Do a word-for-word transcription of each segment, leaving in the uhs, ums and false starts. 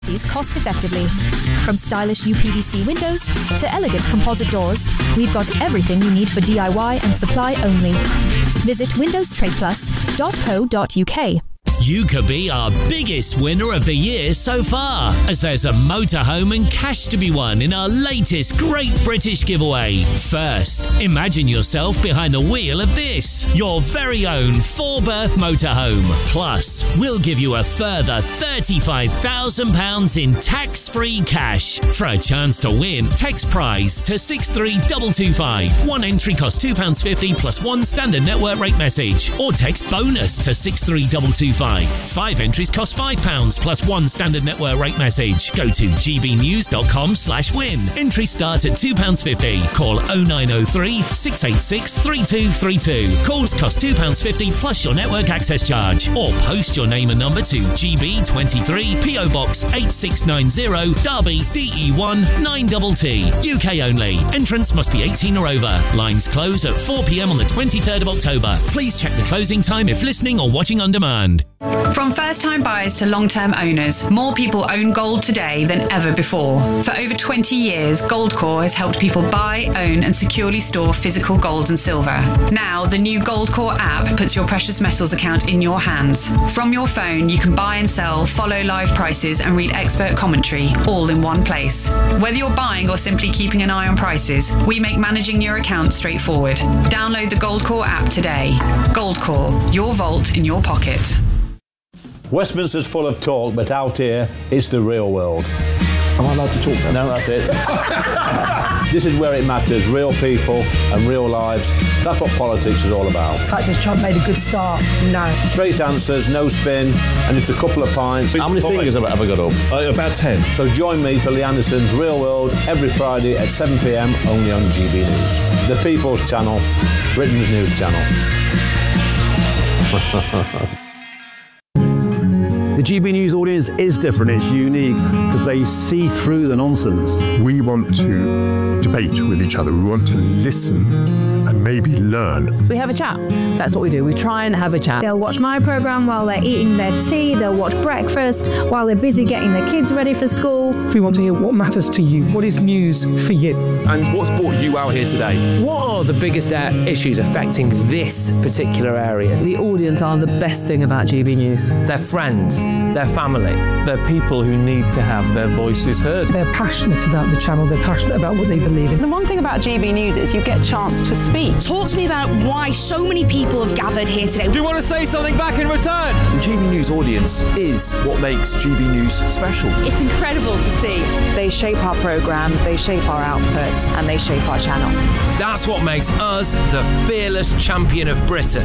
cost effectively. From stylish U P V C windows to elegant composite doors, we've got everything you need for D I Y and supply only. Visit windows trade plus dot co dot uk. You could be our biggest winner of the year so far, as there's a motorhome and cash to be won in our latest Great British Giveaway. First, imagine yourself behind the wheel of this, your very own four-berth motorhome. Plus, we'll give you a further thirty-five thousand pounds in tax-free cash. For a chance to win, text prize to six three two two five. One entry costs two pounds fifty plus one standard network rate message, or text bonus to six three two two five. Five entries cost five pounds plus one standard network rate message. Go to gbnews.com slash win. Entries start at two pounds fifty. Call oh nine oh three, six eight six, three two three two. Calls cost two pounds fifty plus your network access charge. Or post your name and number to G B twenty-three, P O Box eight six nine zero, Derby, D E one nine T T. U K only. Entrance must be eighteen or over. Lines close at four p.m. on the twenty-third of October. Please check the closing time if listening or watching on demand. From first-time buyers to long-term owners, more people own gold today than ever before. For over twenty years, Goldcore has helped people buy, own and securely store physical gold and silver. Now, the new Goldcore app puts your precious metals account in your hands. From your phone, you can buy and sell, follow live prices and read expert commentary, all in one place. Whether you're buying or simply keeping an eye on prices, we make managing your account straightforward. Download the Goldcore app today. Goldcore, your vault in your pocket. Westminster's full of talk, but out here, it's the real world. Am I allowed to talk then? No, that's it. This is where it matters, real people and real lives. That's what politics is all about. In fact, has Trump made a good start? No. Straight answers, no spin, and just a couple of pints. How many fingers have I ever got up? Uh, about ten. So join me for Lee Anderson's Real World every Friday at seven p.m. only on G B News. The People's Channel, Britain's news channel. The G B News audience is different, it's unique, because they see through the nonsense. We want to debate with each other, we want to listen and maybe learn. We have a chat, that's what we do, we try and have a chat. They'll watch my programme while they're eating their tea, they'll watch breakfast while they're busy getting their kids ready for school. We want to hear what matters to you, what is news for you. And what's brought you out here today? What are the biggest uh, issues affecting this particular area? The audience are the best thing about G B News. Their friends, their family. They're people who need to have their voices heard. They're passionate about the channel, they're passionate about what they believe in. The one thing about G B News is you get a chance to speak. Talk to me about why so many people have gathered here today. Do you want to say something back in return? The G B News audience is what makes G B News special. It's incredible to see. They shape our programmes, they shape our output, and they shape our channel. That's what makes us the fearless champion of Britain.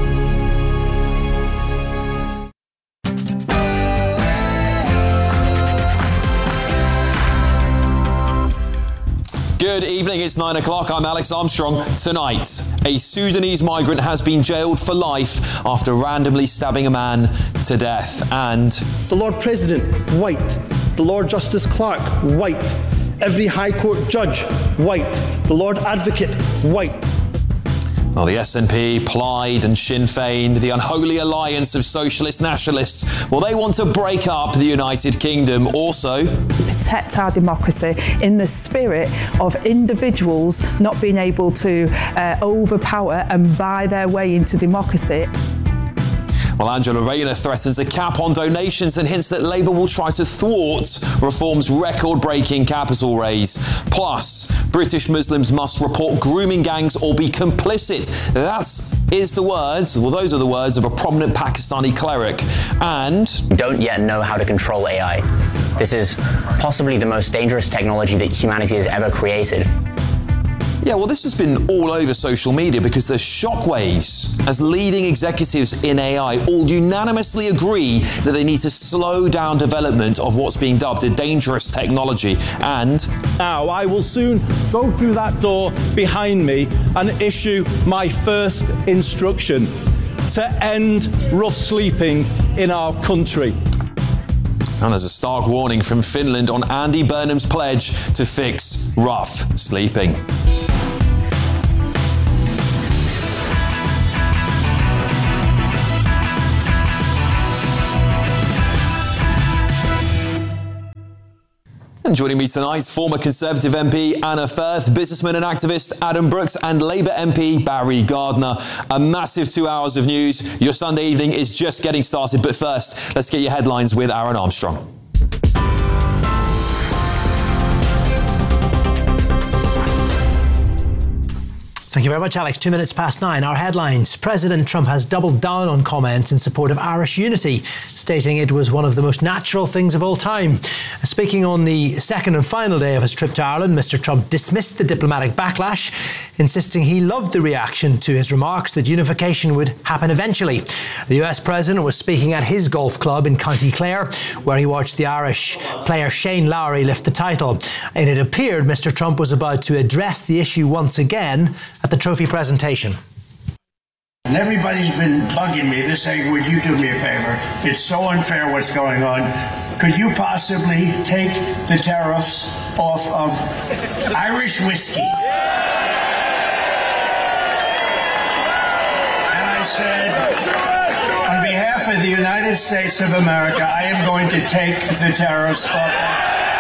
Good evening, it's nine o'clock, I'm Alex Armstrong. Tonight, a Sudanese migrant has been jailed for life after randomly stabbing a man to death. And the Lord President, white. The Lord Justice Clerk, white. Every High Court judge, white. The Lord Advocate, white. Well, the S N P, Plaid and Sinn Féin, the unholy alliance of socialist nationalists, well, they want to break up the United Kingdom. Also, protect our democracy in the spirit of individuals not being able to uh, overpower and buy their way into democracy. Well, Angela Rayner threatens a cap on donations and hints that Labour will try to thwart Reform's record-breaking capital raise. Plus, British Muslims must report grooming gangs or be complicit. That is the words, well, those are the words of a prominent Pakistani cleric. And we don't yet know how to control A I. This is possibly the most dangerous technology that humanity has ever created. Yeah, well, this has been all over social media because there's shockwaves as leading executives in A I all unanimously agree that they need to slow down development of what's being dubbed a dangerous technology. And now I will soon go through that door behind me and issue my first instruction to end rough sleeping in our country. And there's a stark warning from Finland on Andy Burnham's pledge to fix rough sleeping. And joining me tonight, former Conservative M P Anna Firth, businessman and activist Adam Brooks, and Labour M P Barry Gardiner. A massive two hours of news. Your Sunday evening is just getting started, but first, let's get your headlines with Aaron Armstrong. Thank you very much, Alex. Two minutes past nine. Our headlines. President Trump has doubled down on comments in support of Irish unity, stating it was one of the most natural things of all time. Speaking on the second and final day of his trip to Ireland, Mister Trump dismissed the diplomatic backlash, insisting he loved the reaction to his remarks that unification would happen eventually. The U S president was speaking at his golf club in County Clare, where he watched the Irish player Shane Lowry lift the title. And it appeared Mister Trump was about to address the issue once again at the trophy presentation. And everybody's been bugging me. They're saying, would you do me a favor? It's so unfair what's going on. Could you possibly take the tariffs off of Irish whiskey? And I said, on behalf of the United States of America, I am going to take the tariffs off.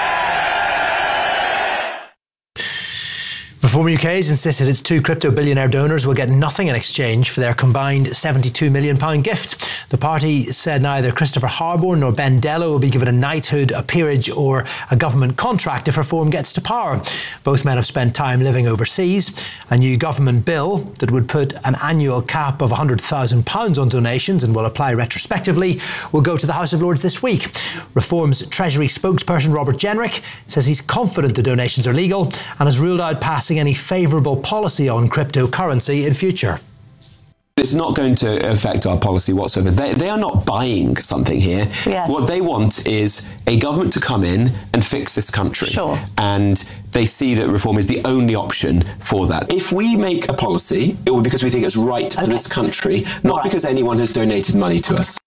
Reform U K has insisted its two crypto billionaire donors will get nothing in exchange for their combined seventy-two million pounds gift. The party said neither Christopher Harborne nor Ben Dello will be given a knighthood, a peerage or a government contract if Reform gets to power. Both men have spent time living overseas. A new government bill that would put an annual cap of one hundred thousand pounds on donations and will apply retrospectively will go to the House of Lords this week. Reform's Treasury spokesperson Robert Jenrick says he's confident the donations are legal and has ruled out passing any favourable policy on cryptocurrency in future. It's not going to affect our policy whatsoever. They, they are not buying something here. Yes. What they want is a government to come in and fix this country. Sure. And they see that Reform is the only option for that. If we make a policy, it will be because we think it's right for okay. this country, not right. because anyone has donated money to us.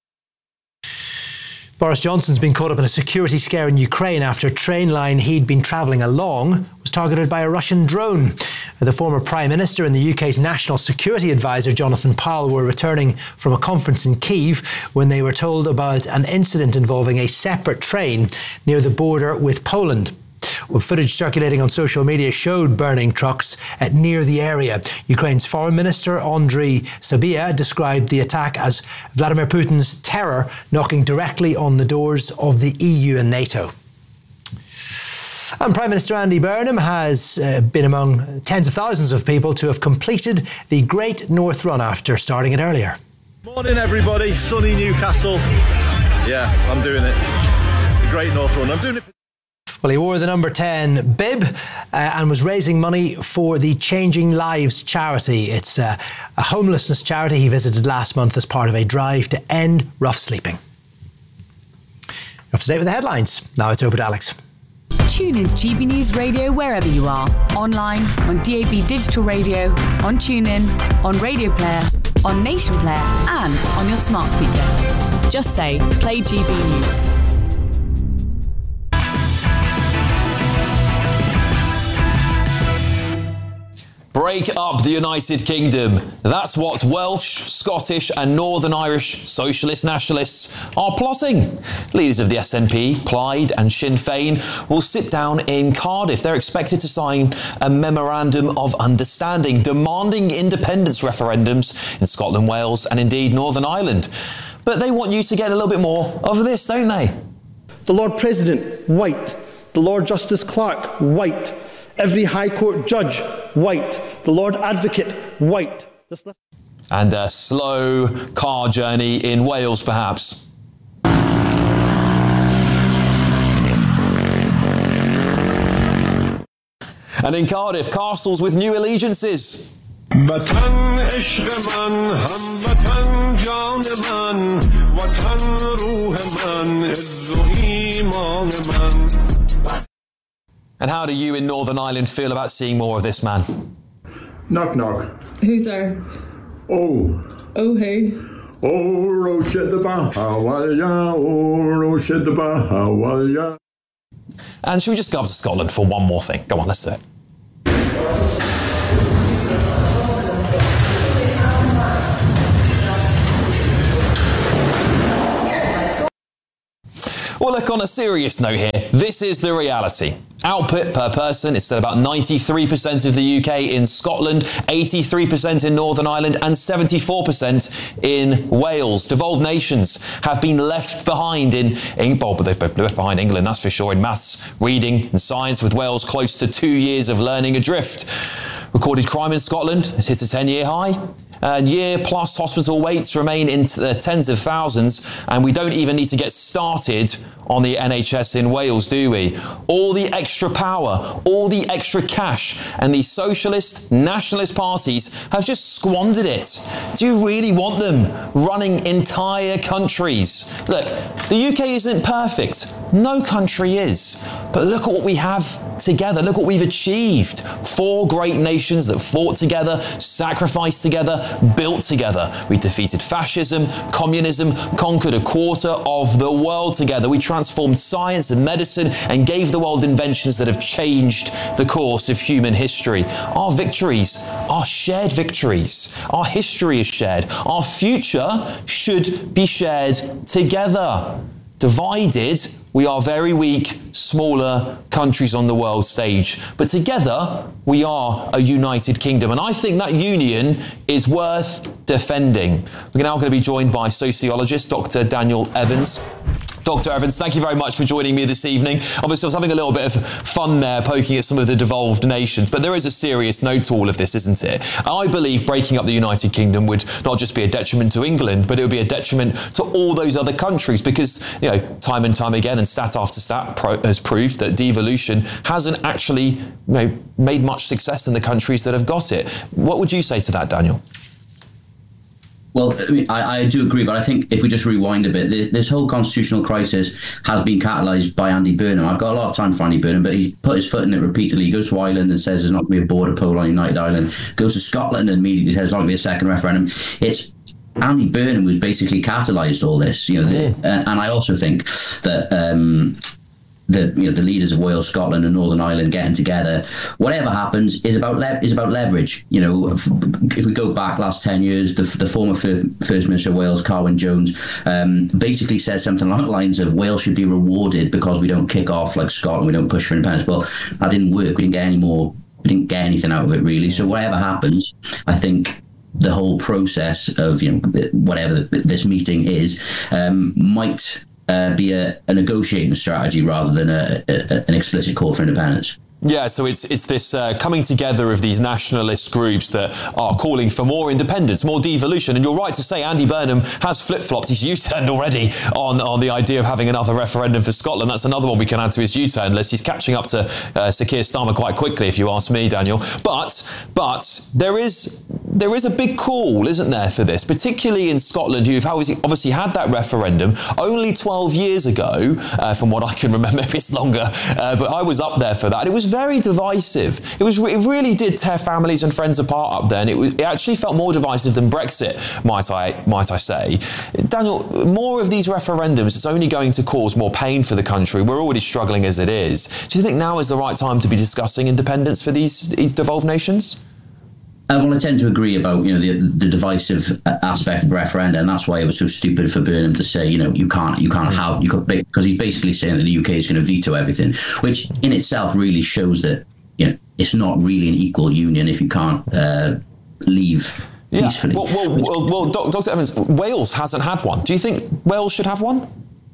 Boris Johnson's been caught up in a security scare in Ukraine after a train line he'd been travelling along was targeted by a Russian drone. The former Prime Minister and the U K's National Security Advisor, Jonathan Powell, were returning from a conference in Kyiv when they were told about an incident involving a separate train near the border with Poland. Well, footage circulating on social media showed burning trucks at near the area. Ukraine's Foreign Minister Andriy Sybiha described the attack as Vladimir Putin's terror knocking directly on the doors of the E U and NATO. And Prime Minister Andy Burnham has uh, been among tens of thousands of people to have completed the Great North Run after starting it earlier. Morning everybody, sunny Newcastle. Yeah, I'm doing it. The Great North Run. I'm doing it. Well, he wore the number ten bib uh, and was raising money for the Changing Lives charity. It's uh, a homelessness charity he visited last month as part of a drive to end rough sleeping. You're up to date with the headlines. Now it's over to Alex. Tune into G B News Radio wherever you are. Online, on D A B Digital Radio, on TuneIn, on Radio Player, on Nation Player and on your smart speaker. Just say, play G B News. Break up the United Kingdom. That's what Welsh, Scottish and Northern Irish socialist nationalists are plotting. Leaders of the S N P, Plaid and Sinn Féin will sit down in Cardiff. They're expected to sign a memorandum of understanding demanding independence referendums in Scotland, Wales and indeed Northern Ireland. But they want you to get a little bit more of this, don't they? The Lord President, white. The Lord Justice Clerk, white. Every High Court judge, white. The Lord Advocate, white. This list- and a slow car journey in Wales, perhaps. And in Cardiff, castles with new allegiances. And how do you in Northern Ireland feel about seeing more of this man? Knock, knock. Who's there? Oh. Oh, who? Oh, Roshedaba, Hawalya, oh, Roshedaba, Hawalya. And should we just go up to Scotland for one more thing? Come on, let's do it. Well, look, on a serious note here, this is the reality. Output per person is still about ninety-three percent of the U K in Scotland, eighty-three percent in Northern Ireland and seventy-four percent in Wales. Devolved nations have been left behind in, in well, but they've been left behind England, that's for sure, in maths, reading and science, with Wales close to two years of learning adrift. Recorded crime in Scotland has hit a ten-year high. And year-plus hospital waits remain in the tens of thousands, and we don't even need to get started on the N H S in Wales, do we? All the extra power, all the extra cash, and these socialist, nationalist parties have just squandered it. Do you really want them running entire countries? Look, the U K isn't perfect. No country is. But look at what we have together. Look what we've achieved. Four great nations that fought together, sacrificed together, built together. We defeated fascism, communism, conquered a quarter of the world together. We transformed science and medicine and gave the world inventions that have changed the course of human history. Our victories are shared victories. Our history is shared. Our future should be shared together. Divided, we are very weak, smaller countries on the world stage. But together, we are a united kingdom. And I think that union is worth defending. We're now going to be joined by sociologist Doctor Daniel Evans. Doctor Evans, thank you very much for joining me this evening. Obviously, I was having a little bit of fun there, poking at some of the devolved nations, but there is a serious note to all of this, isn't it? I believe breaking up the United Kingdom would not just be a detriment to England, but it would be a detriment to all those other countries because, you know, time and time again, and stat after stat pro- has proved that devolution hasn't actually, you know, made much success in the countries that have got it. What would you say to that, Daniel? Well, I, mean, I, I do agree, but I think if we just rewind a bit, this, this whole constitutional crisis has been catalysed by Andy Burnham. I've got a lot of time for Andy Burnham, but he's put his foot in it repeatedly. He goes to Ireland and says there's not going to be a border poll on United Ireland. Goes to Scotland and immediately says there's not going to be a second referendum. It's Andy Burnham who's basically catalysed all this, you know. The, uh, and I also think that um, the you know the leaders of Wales, Scotland, and Northern Ireland getting together, whatever happens, is about le- is about leverage. You know, if, if we go back last ten years, the, the former First Minister of Wales, Carwyn Jones, um, basically said something along the lines of Wales should be rewarded because we don't kick off like Scotland, we don't push for independence. Well, that didn't work. We didn't get any more. We didn't get anything out of it really. So whatever happens, I think the whole process of you know whatever this meeting is um, might. Uh, be a, a negotiating strategy rather than a, a, an explicit call for independence. Yeah, so it's it's this uh, coming together of these nationalist groups that are calling for more independence, more devolution. And you're right to say Andy Burnham has flip-flopped. He's U-turned already on, on the idea of having another referendum for Scotland. That's another one we can add to his U-turn list. He's catching up to uh, Sir Keir Starmer quite quickly, if you ask me, Daniel. But but there is there is a big call, isn't there, for this, particularly in Scotland, who've obviously had that referendum only twelve years ago, uh, from what I can remember. Maybe it's longer, uh, but I was up there for that. It was very divisive. It was. It really did tear families and friends apart up there, and it, was, it actually felt more divisive than Brexit, might I might I say. Daniel, more of these referendums, it's only going to cause more pain for the country. We're already struggling as it is. Do you think now is the right time to be discussing independence for these, these devolved nations? Uh, well, I tend to agree about you know the the divisive aspect of referenda, and that's why it was so stupid for Burnham to say you know you can't you can't have you could because he's basically saying that the U K is going to veto everything, which in itself really shows that you know it's not really an equal union if you can't uh, leave yeah. peacefully. Well, well, well, well, Doctor Evans, Wales hasn't had one. Do you think Wales should have one?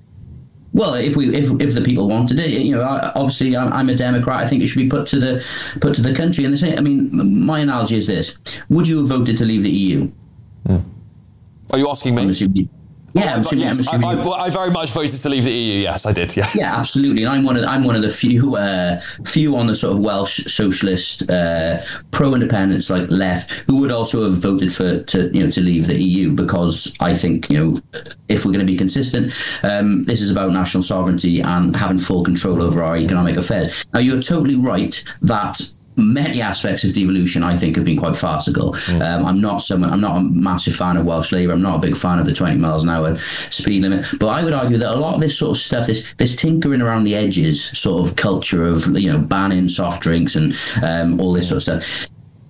Well, if we if if the people wanted it, you know, obviously I'm, I'm a Democrat. I think it should be put to the put to the country. And the same. I mean, my analogy is this: would you have voted to leave the E U? Mm. Are you asking me? I'm assuming, yeah, I'm assuming, yes, I'm assuming I, I, well, I very much voted to leave the E U. Yes, I did. Yeah, yeah, absolutely. And I'm one of I'm one of the few uh, few on the sort of Welsh socialist uh, pro-independence like left who would also have voted for to you know to leave the E U because I think you know if we're going to be consistent, um, this is about national sovereignty and having full control over our economic affairs. Now, you're totally right that many aspects of devolution, I think, have been quite farcical. Mm. Um, I'm not someone. I'm not a massive fan of Welsh Labour. I'm not a big fan of the twenty miles an hour speed limit. But I would argue that a lot of this sort of stuff, this this tinkering around the edges, sort of culture of you know banning soft drinks and um, all this sort of stuff.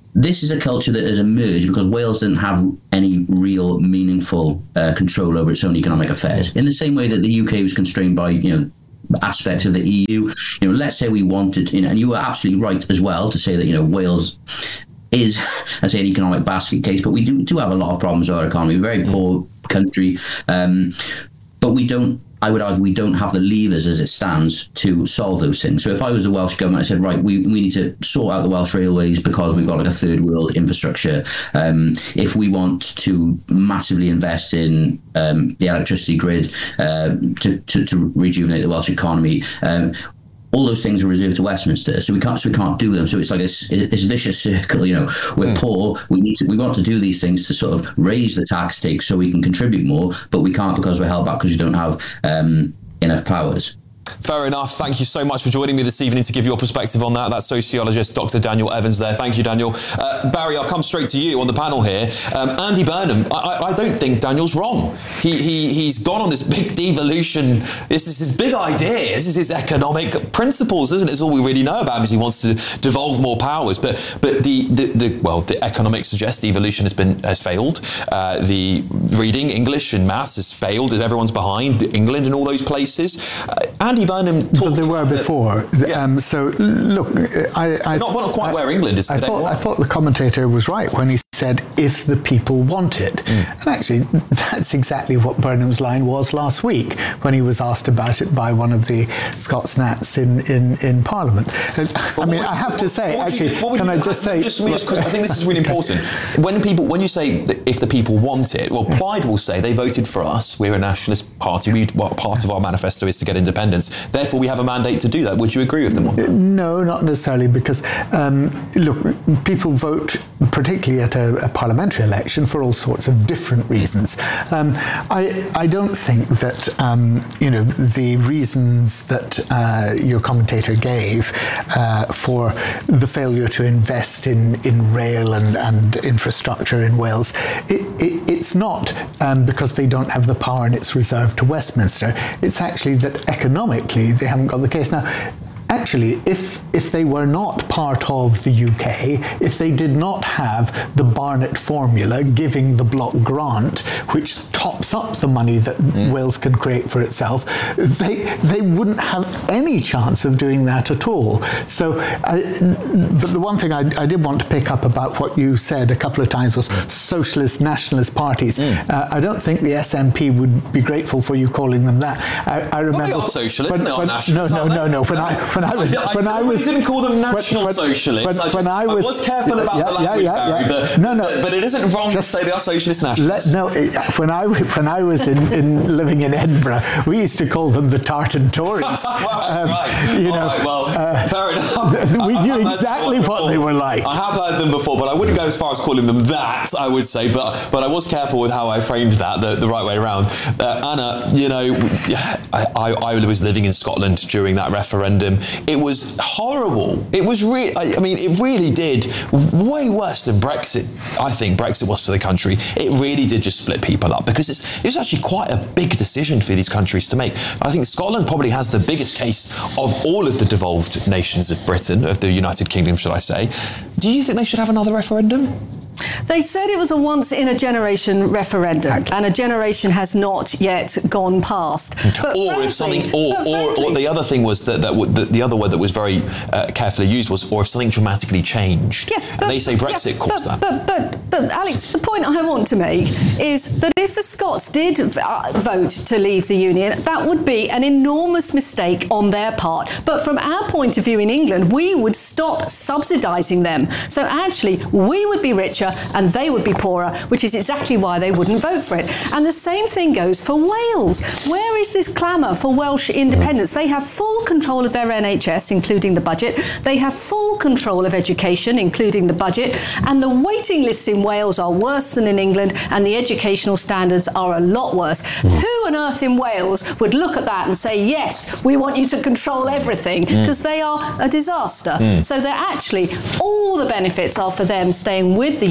this is a culture that has emerged because Wales didn't have any real meaningful uh, control over its own economic affairs. In the same way that the U K was constrained by, you know, aspects of the E U. You know, let's say we wanted, you know, and you were absolutely right as well to say that, you know, Wales is, I say, an economic basket case, but we do do have a lot of problems with our economy. We're a very poor country, um, but we don't, I would argue, we don't have the levers as it stands to solve those things. So if I was the Welsh government, I said, right, we, we need to sort out the Welsh railways because we've got like a third world infrastructure. Um, if we want to massively invest in um, the electricity grid uh, to, to, to rejuvenate the Welsh economy, um, all those things are reserved to Westminster, so we can't, so we can't do them. So it's like this, this vicious circle. You know, we're mm. poor. We need to, we want to do these things to sort of raise the tax take so we can contribute more, but we can't because we're held back because we don't have um, enough powers. Fair enough. Thank you so much for joining me this evening to give your perspective on that. That's sociologist Doctor Daniel Evans there. Thank you, Daniel. Uh, Barry, I'll come straight to you on the panel here. Um, Andy Burnham, I, I don't think Daniel's wrong. He, he, he's gone on this big devolution. This is his big idea. This is his economic principles, isn't it? It's all we really know about him is he wants to devolve more powers. But but the, the, the well, the economics suggest devolution has been has failed. Uh, the reading, English and maths has failed. Everyone's behind England and all those places. Uh, Andy Burnham but they were before. Yeah. Um, so look, I, I not, not quite I, where England is today. I thought, I thought the commentator was right when he said, "If the people want it," mm. and actually, that's exactly what Burnham's line was last week when he was asked about it by one of the Scots Nats in in, in Parliament. Well, I mean, I have to say, actually, you, can you, I just say? Just because I think this is really important. When people, when you say that if the people want it, well, Plaid will say they voted for us. We're a nationalist party. We, well, part of our manifesto is to get independence. Therefore, we have a mandate to do that. Would you agree with them on that? No, not necessarily, because um, look, people vote, particularly at a, a parliamentary election, for all sorts of different reasons. Um, I I don't think that um, you know the reasons that uh, your commentator gave uh, for the failure to invest in in rail and, and infrastructure in Wales. It, it, it's not um, because they don't have the power and it's reserved to Westminster. It's actually that economically they haven't got the case. Now, actually, if if they were not part of the U K, if they did not have the Barnett formula giving the block grant, which tops up the money that mm. Wales can create for itself, they they wouldn't have any chance of doing that at all. So, I, but the one thing I, I did want to pick up about what you said a couple of times was socialist nationalist parties. Mm. Uh, I don't think the S N P would be grateful for you calling them that. I, I remember. Well, they are socialists. When, they are when, nationalists. No, no, no, no. When I when I was I, when I, I was didn't call them national when, socialists. When, I, just, when I, was, I was careful about yeah, the language, yeah, yeah, Barry, yeah. but, no, no, but, but it isn't wrong just, to say they are socialist nationalists. Let, no, when I when I was in, in living in Edinburgh, we used to call them the Tartan Tories. right, um, right. You know, right, well, uh, fair enough. We I, knew exactly what they were like. I have heard them before, but I wouldn't go as far as calling them that. I would say, but but I was careful with how I framed that the, the right way around. Uh, Anna, you know, I, I, I was living in Scotland during that referendum. It was horrible. It was really, I, I mean, it really did way worse than Brexit. I think Brexit was for the country. It really did just split people up because it's it's actually quite a big decision for these countries to make. I think Scotland probably has the biggest case of all of the devolved nations of Britain, of the United Kingdom, should I say. Do you think they should have another referendum? They said it was a once-in-a-generation referendum, exactly. and a generation has not yet gone past. But or frankly, if something, or, or, or the other thing was that, that the, the other word that was very uh, carefully used was, or if something dramatically changed. Yes, and but, they say Brexit yeah, caused but, that. But, but, but, Alex, the point I want to make is that if the Scots did vote to leave the Union, that would be an enormous mistake on their part. But from our point of view in England, we would stop subsidising them. So actually, we would be richer and they would be poorer, which is exactly why they wouldn't vote for it. And the same thing goes for Wales. Where is this clamour for Welsh independence? They have full control of their N H S, including the budget. They have full control of education, including the budget. And the waiting lists in Wales are worse than in England, and the educational standards are a lot worse. Mm. Who on earth in Wales would look at that and say, yes, we want you to control everything, because mm. they are a disaster. Mm. So they're actually, all the benefits are for them staying with the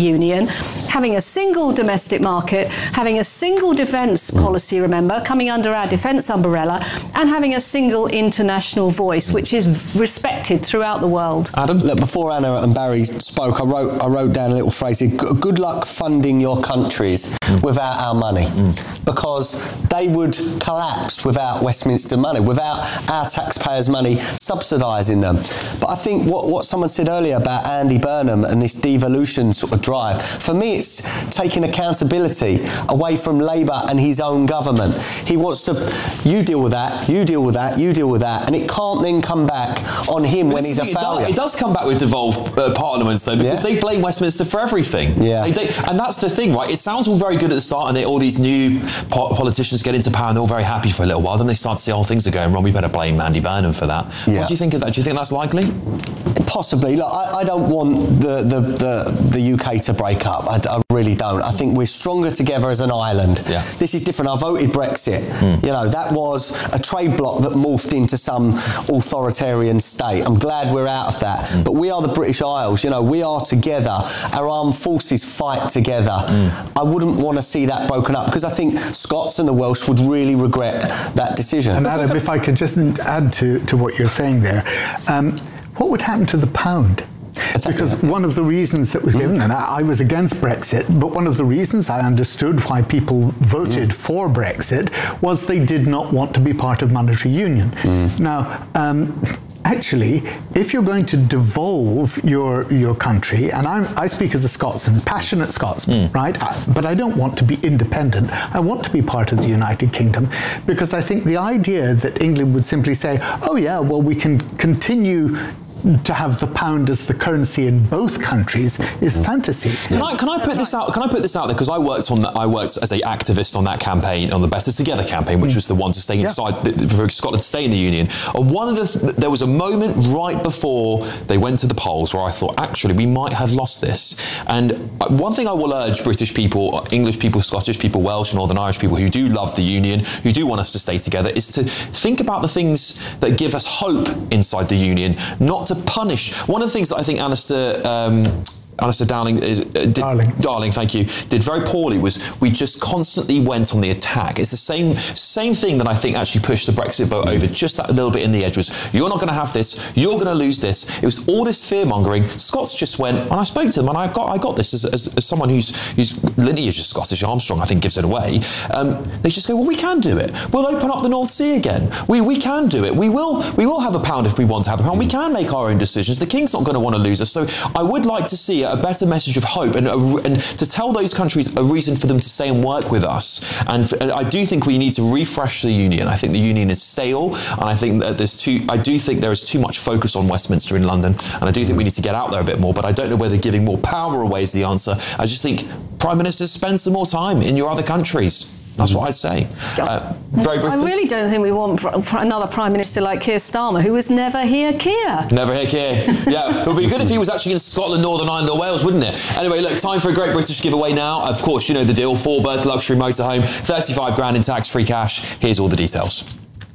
Union, having a single domestic market, having a single defence policy, remember, coming under our defence umbrella, and having a single international voice, which is respected throughout the world. Adam? Look, before Anna and Barry spoke, I wrote I wrote down a little phrase here, good luck funding your countries mm. without our money, mm. because they would collapse without Westminster money, without our taxpayers' money subsidising them. But I think what, what someone said earlier about Andy Burnham and this devolution sort of drive, for me it's taking accountability away from Labour and his own government. He wants to, you deal with that, you deal with that, you deal with that, and it can't then come back on him when he's a it failure. Does, it does come back with devolved uh, parliaments, though, because yeah. they blame Westminster for everything. Yeah. They, they, and that's the thing, right? It sounds all very good at the start, and they, all these new po- politicians get into power, and they're all very happy for a little while. Then they start to see, oh, things are going wrong. We better blame Andy Burnham for that. Yeah. What do you think of that? Do you think that's likely? Possibly. Look, I, I don't want the, the, the, the U K to break up. I, I really don't. I think we're stronger together as an island. Yeah. This is different. I voted Brexit. Mm. You know, that was a trade bloc that morphed into some authoritarian state. I'm glad we're out of that. Mm. But we are the British Isles. You know, we are together. Our armed forces fight together. Mm. I wouldn't want to see that broken up, because I think Scots and the Welsh would really regret that decision. And Adam, if I could just add to, to what you're saying there, um, what would happen to the pound? Because one of the reasons that was given, and I, I was against Brexit, but one of the reasons I understood why people voted mm. for Brexit was they did not want to be part of monetary union. Mm. Now, um, actually, if you're going to devolve your your country, and I'm, I speak as a Scotsman, passionate Scotsman, mm. right? I, but I don't want to be independent. I want to be part of the United Kingdom, because I think the idea that England would simply say, oh yeah, well, we can continue to have the pound as the currency in both countries is fantasy. Can I, can I put this out? Can I put this out there? Because I worked on that. I worked as an activist on that campaign, on the Better Together campaign, which mm. was the one to stay inside yeah. for Scotland to stay in the Union. And one of the there was a moment right before they went to the polls where I thought, actually, we might have lost this. And one thing I will urge British people, English people, Scottish people, Welsh, Northern Irish people who do love the Union, who do want us to stay together, is to think about the things that give us hope inside the Union, not to punish. One of the things that I think Alistair um, Alistair Dowling is, uh, did, Darling. Darling, thank you, did very poorly was we just constantly went on the attack. It's the same same thing that I think actually pushed the Brexit vote over just that little bit in the edge was, you're not going to have this, you're going to lose this. It was all this fear-mongering. Scots just went, and I spoke to them, and I got I got this as, as, as someone whose whose lineage is Scottish. Armstrong, I think, gives it away. Um, they just go, well, we can do it. We'll open up the North Sea again. We we can do it. We will we will have a pound if we want to have a pound. We can make our own decisions. The King's not going to want to lose us. So I would like to see a better message of hope, and, a, and to tell those countries a reason for them to stay and work with us. And, and I do think we need to refresh the Union. I think the Union is stale, and I think that there's too. I do think there is too much focus on Westminster in London, and I do think we need to get out there a bit more. But I don't know whether giving more power away is the answer. I just think Prime Ministers, spend some more time in your other countries. That's what I'd say. Uh, very I really don't think we want pr- pr- another Prime Minister like Keir Starmer, who was never here Keir. Never here Keir. Yeah, it would be good if he was actually in Scotland, Northern Ireland or Wales, wouldn't it? Anyway, look, time for a Great British giveaway now. Of course, you know the deal. Four-berth luxury motorhome, thirty-five grand in tax-free cash. Here's all the details.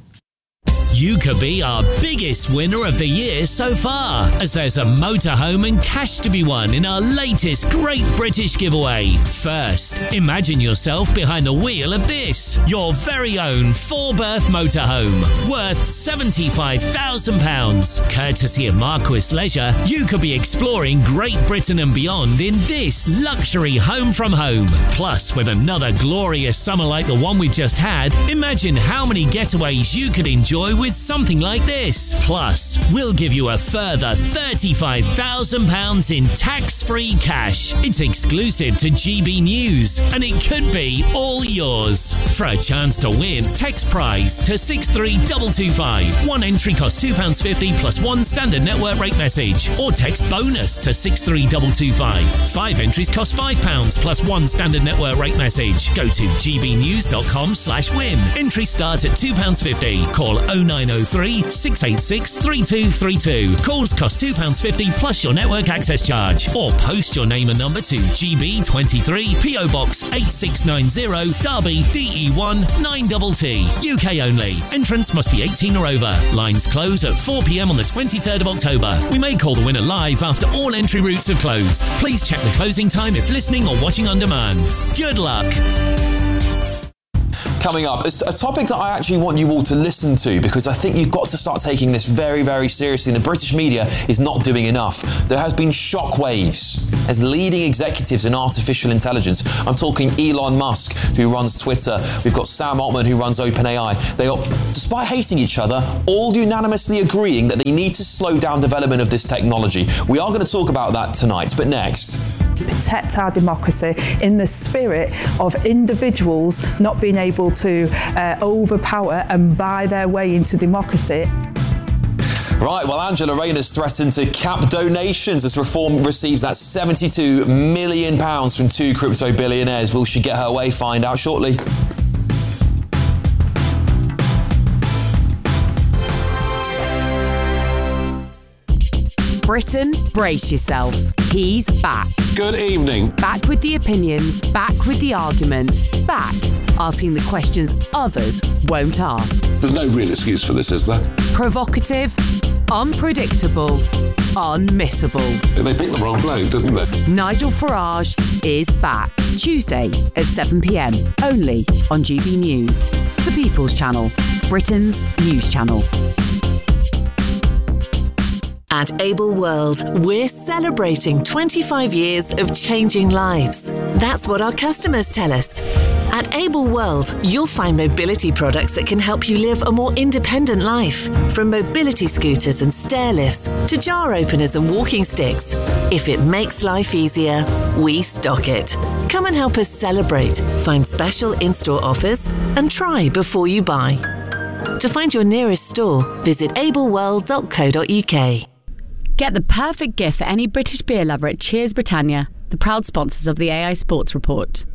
You could be our biggest winner of the year so far, as there's a motorhome and cash to be won in our latest Great British giveaway. First, imagine yourself behind the wheel of this, your very own four-berth motorhome, worth seventy-five thousand pounds. Courtesy of Marquis Leisure, you could be exploring Great Britain and beyond in this luxury home from home. Plus, with another glorious summer like the one we've just had, imagine how many getaways you could enjoy with something like this. Plus, we'll give you a further thirty-five thousand pounds in tax-free cash. It's exclusive to G B News, and it could be all yours. For a chance to win, text prize to six three two two five. One entry costs two pounds fifty plus one standard network rate message, or text bonus to six three two two five. Five entries cost five pounds plus one standard network rate message. Go to gbnews dot com slash win. Entries start at two pounds fifty. Call oh nine nine oh three, six eight six, three two three two. Calls cost two pounds fifty plus your network access charge. Or post your name and number to G B twenty-three, P O Box eight six nine zero, Derby, D E one nine T T. U K only. Entrance must be eighteen or over. Lines close at four p.m. on the twenty-third of October. We may call the winner live after all entry routes have closed. Please check the closing time if listening or watching on demand. Good luck. Coming up, it's a topic that I actually want you all to listen to, because I think you've got to start taking this very, very seriously. The British media is not doing enough. There has been shockwaves as leading executives in artificial intelligence. I'm talking Elon Musk, who runs Twitter. We've got Sam Altman, who runs OpenAI. They are, despite hating each other, all unanimously agreeing that they need to slow down development of this technology. We are going to talk about that tonight, but next. Protect our democracy in the spirit of individuals not being able to uh, overpower and buy their way into democracy. Right, well, Angela Rayner's threatened to cap donations as Reform receives that seventy-two million pounds from two crypto billionaires. Will she get her way? Find out shortly. Britain, brace yourself. He's back. Good evening. Back with the opinions, back with the arguments, back asking the questions others won't ask. There's no real excuse for this, is there? Provocative, unpredictable, unmissable. They picked the wrong bloke, didn't they? Nigel Farage is back. Tuesday at seven p.m. only on G B News, the People's Channel, Britain's news channel. At Able World, we're celebrating twenty-five years of changing lives. That's what our customers tell us. At Able World, you'll find mobility products that can help you live a more independent life. From mobility scooters and stair lifts to jar openers and walking sticks. If it makes life easier, we stock it. Come and help us celebrate, find special in-store offers, and try before you buy. To find your nearest store, visit able world dot co dot u k. Get the perfect gift for any British beer lover at Cheers Britannia, the proud sponsors of the A I Sports Report.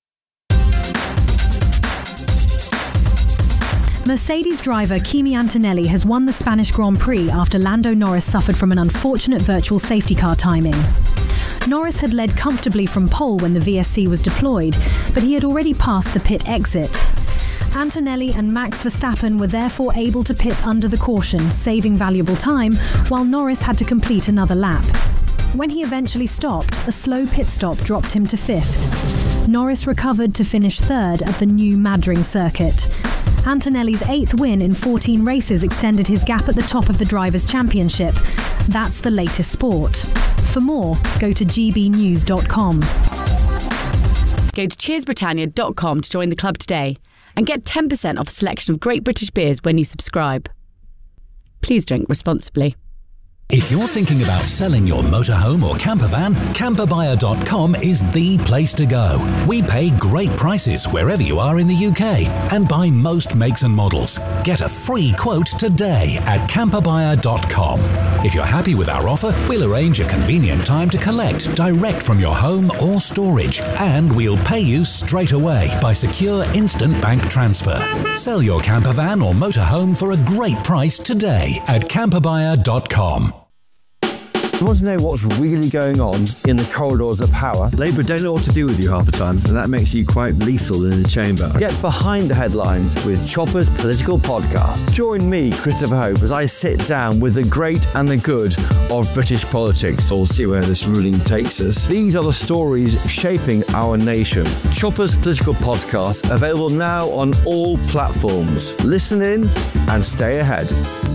Mercedes driver Kimi Antonelli has won the Spanish Grand Prix after Lando Norris suffered from an unfortunate virtual safety car timing. Norris had led comfortably from pole when the V S C was deployed, but he had already passed the pit exit. Antonelli and Max Verstappen were therefore able to pit under the caution, saving valuable time, while Norris had to complete another lap. When he eventually stopped, a slow pit stop dropped him to fifth. Norris recovered to finish third at the new Madring circuit. Antonelli's eighth win in fourteen races extended his gap at the top of the Drivers' Championship. That's the latest sport. For more, go to g b news dot com. Go to cheers britannia dot com to join the club today and get ten percent off a selection of great British beers when you subscribe. Please drink responsibly. If you're thinking about selling your motorhome or camper van, camper buyer dot com is the place to go. We pay great prices wherever you are in the U K and buy most makes and models. Get a free quote today at camper buyer dot com. If you're happy with our offer, we'll arrange a convenient time to collect direct from your home or storage, and we'll pay you straight away by secure instant bank transfer. Sell your camper van or motorhome for a great price today at camper buyer dot com. You want to know what's really going on in the corridors of power? Labour don't know what to do with you half the time, and that makes you quite lethal in the chamber. Get behind the headlines with Chopper's Political Podcast. Join me, Christopher Hope, as I sit down with the great and the good of British politics. We'll see where this ruling takes us. These are the stories shaping our nation. Chopper's Political Podcast, available now on all platforms. Listen in and stay ahead.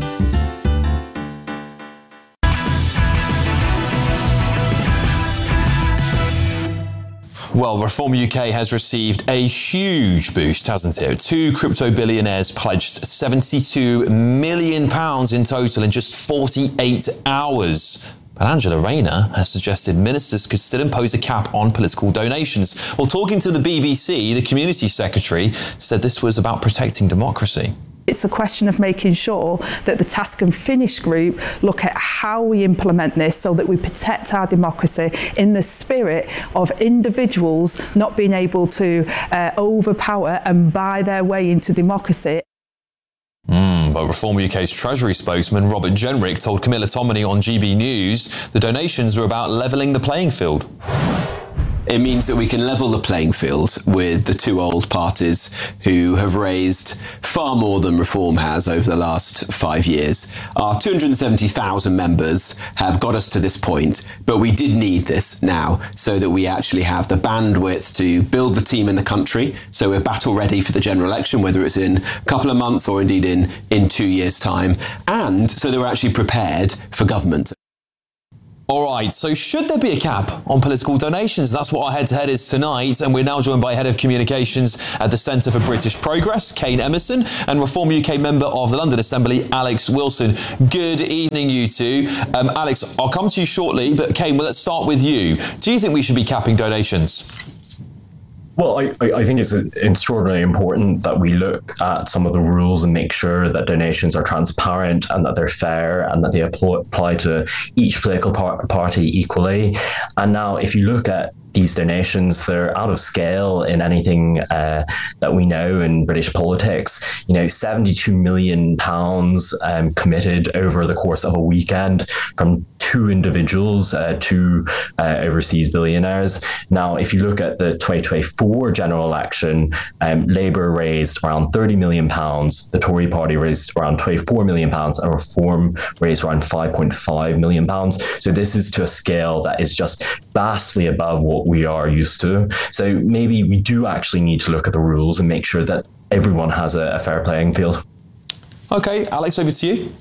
Well, Reform U K has received a huge boost, hasn't it? Two crypto billionaires pledged seventy-two million pounds in total in just forty-eight hours. But Angela Rayner has suggested ministers could still impose a cap on political donations. Well, talking to the B B C, the Community Secretary said this was about protecting democracy. It's a question of making sure that the Task and Finish group look at how we implement this so that we protect our democracy in the spirit of individuals not being able to uh, overpower and buy their way into democracy. Mm, But Reform U K's Treasury spokesman Robert Jenrick told Camilla Tominey on G B News the donations are about levelling the playing field. It means that we can level the playing field with the two old parties who have raised far more than Reform has over the last five years. Our two hundred seventy thousand members have got us to this point, but we did need this now so that we actually have the bandwidth to build the team in the country, so we're battle ready for the general election, whether it's in a couple of months or indeed in, in two years' time, and so that we're actually prepared for government. All right, so should there be a cap on political donations? That's what our head-to-head is tonight, and we're now joined by Head of Communications at the Centre for British Progress, Kane Emerson, and Reform U K member of the London Assembly, Alex Wilson. Good evening, you two. Um, Alex, I'll come to you shortly, but Kane, well, let's start with you. Do you think we should be capping donations? Well, I, I think it's extraordinarily important that we look at some of the rules and make sure that donations are transparent and that they're fair and that they apply to each political par- party equally. And now, if you look at these donations, they're out of scale in anything uh, that we know in British politics. You know, seventy-two million pounds um, committed over the course of a weekend from two individuals, uh, two uh, overseas billionaires. Now, if you look at the twenty twenty-four general election, um, Labour raised around thirty million pounds, the Tory party raised around twenty-four million pounds, and Reform raised around five point five million pounds. So this is to a scale that is just vastly above what we are used to. So maybe we do actually need to look at the rules and make sure that everyone has a, a fair playing field. Okay, Alex, over to you.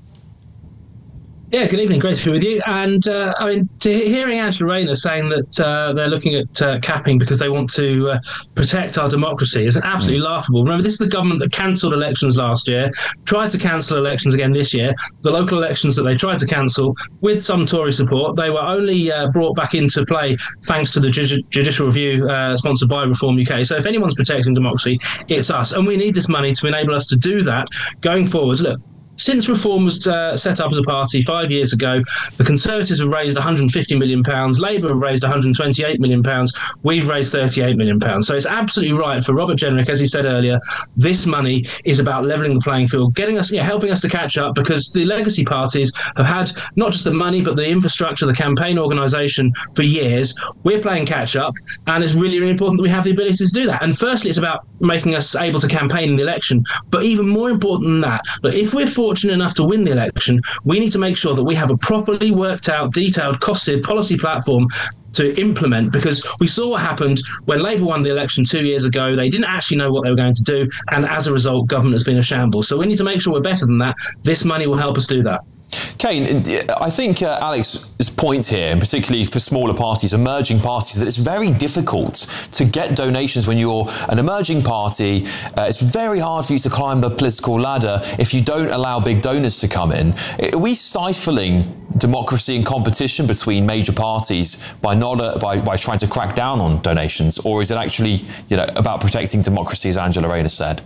Yeah, good evening. Great to be with you. And uh, I mean, to hearing Angela Rayner saying that uh, they're looking at uh, capping because they want to uh, protect our democracy is absolutely mm. laughable. Remember, this is the government that cancelled elections last year, tried to cancel elections again this year. The local elections that they tried to cancel with some Tory support, they were only uh, brought back into play thanks to the ju- judicial review uh, sponsored by Reform U K. So if anyone's protecting democracy, it's us. And we need this money to enable us to do that going forwards. Look, since Reform was uh, set up as a party five years ago, the Conservatives have raised one hundred fifty million pounds, Labour have raised one hundred twenty-eight million pounds, we've raised thirty-eight million pounds. So it's absolutely right for Robert Jenrick, as he said earlier, this money is about levelling the playing field, getting us, yeah, helping us to catch up, because the legacy parties have had not just the money, but the infrastructure, the campaign organisation for years. We're playing catch up, and it's really, really important that we have the ability to do that. And firstly, it's about making us able to campaign in the election. But even more important than that, look, if we're fortunate enough to win the election, we need to make sure that we have a properly worked out, detailed, costed policy platform to implement, because we saw what happened when Labour won the election two years ago. They didn't actually know what they were going to do, and as a result, government has been a shambles. So we need to make sure we're better than that. This money will help us do that. Kane, I think uh, Alex's point here, and particularly for smaller parties, emerging parties, that it's very difficult to get donations when you're an emerging party. Uh, it's very hard for you to climb the political ladder if you don't allow big donors to come in. Are we stifling democracy and competition between major parties by not uh, by, by trying to crack down on donations, or is it actually, you know, about protecting democracy, as Angela Rayner said?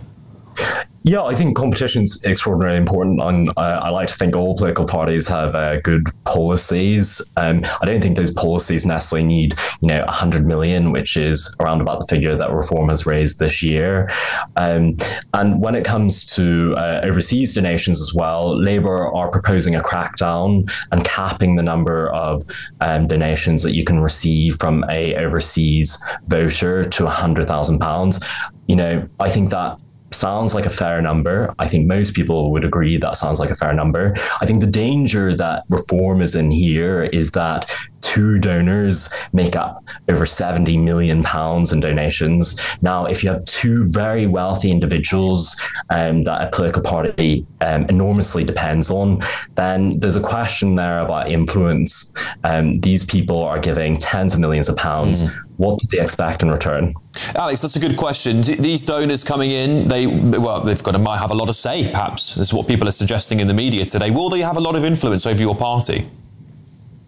Yeah, I think competition's extraordinarily important, and I, I like to think all political parties have uh, good policies. Um, I don't think those policies necessarily need, you know, one hundred million, which is around about the figure that Reform has raised this year. Um, and when it comes to uh, overseas donations as well, Labour are proposing a crackdown and capping the number of um, donations that you can receive from a overseas voter to one hundred thousand pounds. You know, I think that sounds like a fair number. I think most people would agree that sounds like a fair number. I think the danger that Reform is in here is that two donors make up over seventy million pounds in donations. Now, if you have two very wealthy individuals um, that a political party um, enormously depends on, then there's a question there about influence. Um, these people are giving tens of millions of pounds. Mm. What do they expect in return? Alex, that's a good question. These donors coming in, they well, they've got to might have a lot of say, perhaps. This is what people are suggesting in the media today. Will they have a lot of influence over your party?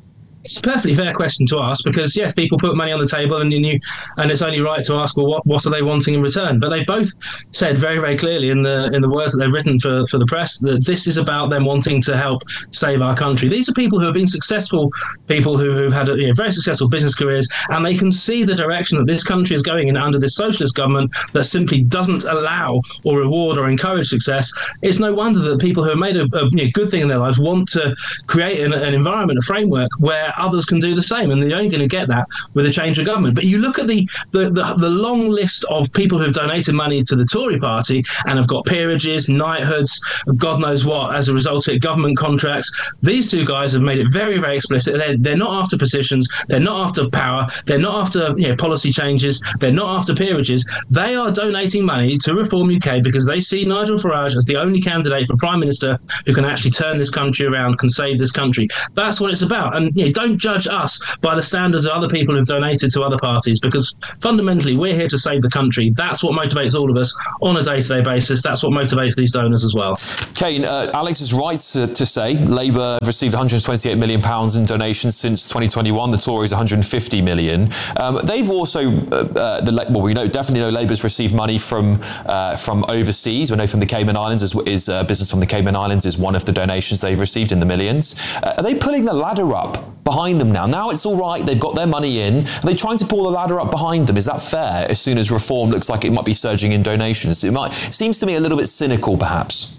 It's a perfectly fair question to ask because, yes, people put money on the table and you, and it's only right to ask, well, what, what are they wanting in return? But they both said very, very clearly in the in the words that they've written for, for the press that this is about them wanting to help save our country. These are people who have been successful, people who, who've had you know, very successful business careers, and they can see the direction that this country is going in under this socialist government that simply doesn't allow or reward or encourage success. It's no wonder that people who have made a, a you know, good thing in their lives want to create an, an environment, a framework where others can do the same, and they're only going to get that with a change of government. But you look at the, the, the, the long list of people who've donated money to the Tory party and have got peerages, knighthoods, God knows what, as a result of government contracts. These two guys have made it very, very explicit. They're, they're not after positions, they're not after power, they're not after you know, policy changes, they're not after peerages. They are donating money to Reform U K because they see Nigel Farage as the only candidate for Prime Minister who can actually turn this country around, can save this country. That's what it's about. And you know, don't judge us by the standards of other people who've donated to other parties, because fundamentally we're here to save the country. That's what motivates all of us on a day-to-day basis. That's what motivates these donors as well. Kane, uh, Alex is right to, to say Labour have received one hundred twenty-eight million pounds in donations since twenty twenty-one. The Tories one hundred fifty million. Um, they've also, uh, uh, the, well, we know definitely know Labour's received money from uh, from overseas. We know from the Cayman Islands is, is uh, business from the Cayman Islands is one of the donations they've received in the millions. Uh, are they pulling the ladder up behind them now? Now it's all right, they've got their money in. Are they trying to pull the ladder up behind them? Is that fair? As soon as Reform looks like it might be surging in donations, it might it seems to me a little bit cynical, perhaps.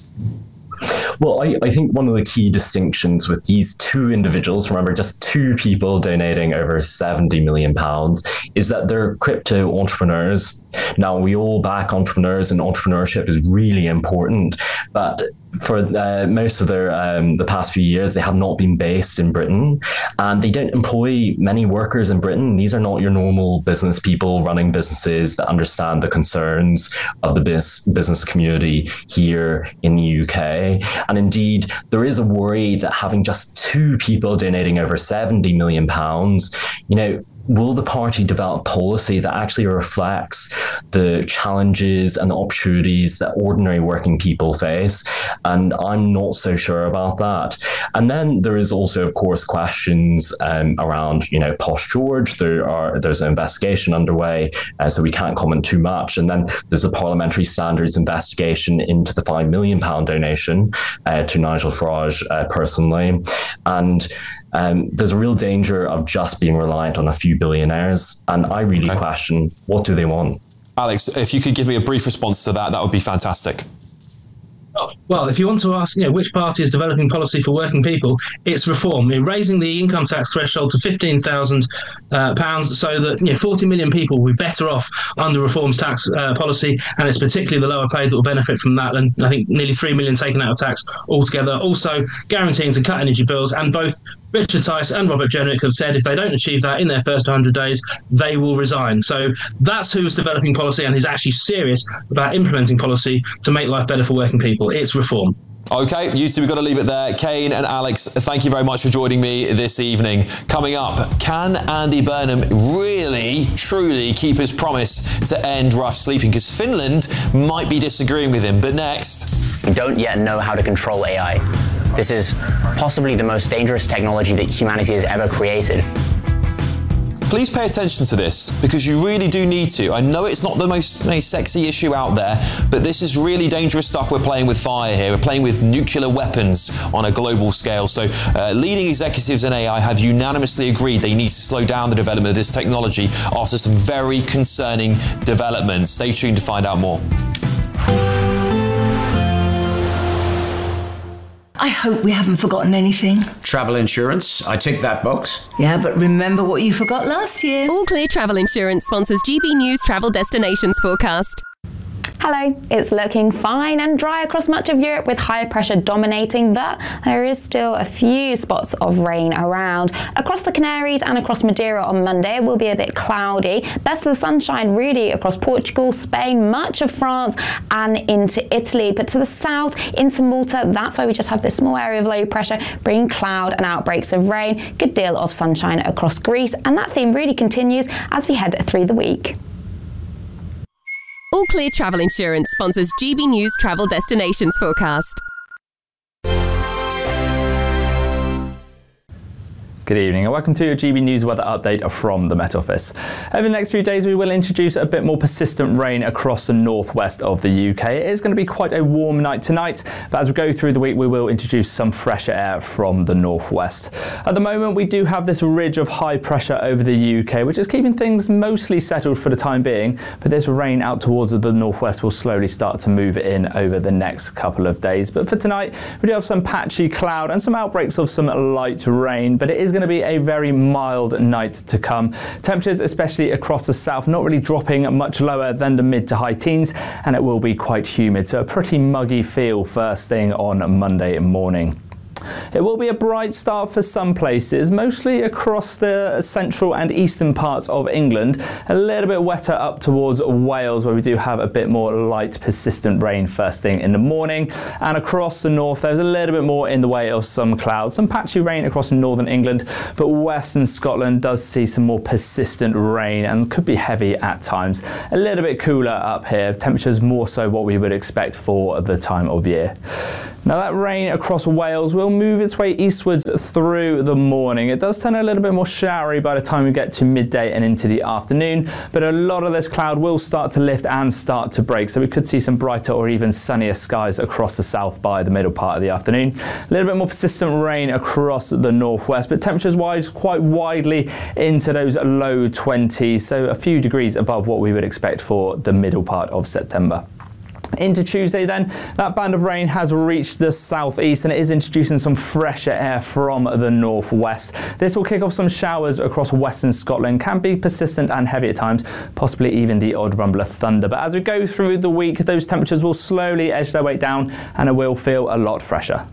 Well, I, I think one of the key distinctions with these two individuals, remember just two people donating over seventy million pounds, is that they're crypto entrepreneurs. Now, we all back entrepreneurs, and entrepreneurship is really important, but for uh, most of their um, the past few years, they have not been based in Britain, and they don't employ many workers in Britain. These are not your normal business people running businesses that understand the concerns of the bis- business community here in the U K. And indeed, there is a worry that having just two people donating over seventy million pounds, you know, will the party develop policy that actually reflects the challenges and the opportunities that ordinary working people face? And I'm not so sure about that. And then there is also, of course, questions um, around, you know, Posh George. There are there's an investigation underway, uh, so we can't comment too much. And then there's a parliamentary standards investigation into the five million pound donation uh, to Nigel Farage uh, personally. And Um, there's a real danger of just being reliant on a few billionaires. And I really okay. question, what do they want? Alex, if you could give me a brief response to that, that would be fantastic. Oh, well, if you want to ask, you know, which party is developing policy for working people, it's Reform. I mean, raising the income tax threshold to fifteen thousand uh, pounds so that you know, forty million people will be better off under Reform's tax uh, policy, and it's particularly the lower paid that will benefit from that. And I think nearly three million taken out of tax altogether. Also, guaranteeing to cut energy bills, and both Richard Tice and Robert Jenrick have said if they don't achieve that in their first one hundred days, they will resign. So that's who's developing policy and who's actually serious about implementing policy to make life better for working people. It's Reform. Okay, you two, we've got to leave it there. Kane and Alex, thank you very much for joining me this evening. Coming up, can Andy Burnham really, truly keep his promise to end rough sleeping? Because Finland might be disagreeing with him. But next... We don't yet know how to control A I. This is possibly the most dangerous technology that humanity has ever created. Please pay attention to this, because you really do need to. I know it's not the most, most sexy issue out there, but this is really dangerous stuff. We're playing with fire here. We're playing with nuclear weapons on a global scale. So uh, leading executives in A I have unanimously agreed they need to slow down the development of this technology after some very concerning developments. Stay tuned to find out more. I hope we haven't forgotten anything. Travel insurance, I tick that box. Yeah, but remember what you forgot last year. All Clear Travel Insurance sponsors G B News Travel Destinations Forecast. Hello, it's looking fine and dry across much of Europe with high pressure dominating, but there is still a few spots of rain around. Across the Canaries and across Madeira on Monday, it will be a bit cloudy. Best of the sunshine really across Portugal, Spain, much of France and into Italy. But to the south, into Malta, that's why we just have this small area of low pressure, bringing cloud and outbreaks of rain. Good deal of sunshine across Greece, and that theme really continues as we head through the week. All Clear Travel Insurance sponsors G B News Travel Destinations Forecast. Good evening and welcome to your G B News weather update from the Met Office. Over the next few days we will introduce a bit more persistent rain across the northwest of the U K. It is going to be quite a warm night tonight, but as we go through the week we will introduce some fresher air from the northwest. At the moment we do have this ridge of high pressure over the U K, which is keeping things mostly settled for the time being, but this rain out towards the northwest will slowly start to move in over the next couple of days. But for tonight we do have some patchy cloud and some outbreaks of some light rain, but it is going to be a very mild night to come. Temperatures, especially across the south, not really dropping much lower than the mid to high teens, and it will be quite humid, so a pretty muggy feel first thing on Monday morning. It will be a bright start for some places, mostly across the central and eastern parts of England. A little bit wetter up towards Wales, where we do have a bit more light, persistent rain first thing in the morning. And across the north, there's a little bit more in the way of some clouds. Some patchy rain across northern England, but western Scotland does see some more persistent rain and could be heavy at times. A little bit cooler up here. Temperatures more so what we would expect for the time of year. Now that rain across Wales will move its way eastwards through the morning. It does turn a little bit more showery by the time we get to midday and into the afternoon, but a lot of this cloud will start to lift and start to break, so we could see some brighter or even sunnier skies across the south by the middle part of the afternoon. A little bit more persistent rain across the northwest, but temperatures wise quite widely into those low twenties, so a few degrees above what we would expect for the middle part of September. Into Tuesday then, that band of rain has reached the southeast and it is introducing some fresher air from the northwest. This will kick off some showers across western Scotland, can be persistent and heavy at times, possibly even the odd rumble of thunder. But as we go through the week, those temperatures will slowly edge their way down and it will feel a lot fresher.